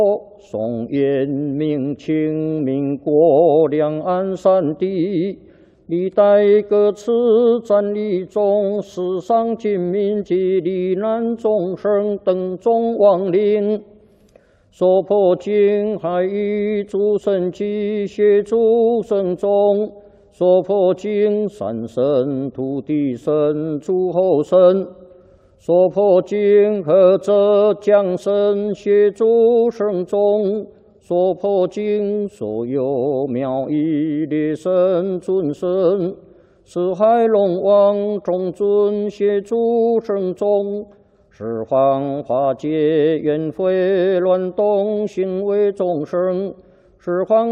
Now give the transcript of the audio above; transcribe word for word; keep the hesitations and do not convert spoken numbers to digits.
宋延明清民国两岸三地，历代各次战役中，死伤军民及罹难众生等众亡灵，所破经海域诸神及协诸神中，所破经山神、土地神、诸候神。 所破经何者降神协助圣众，所破经所有妙义列神尊神，四海龙王众尊协助圣众，十方化解冤悔乱动，心为众生，十方。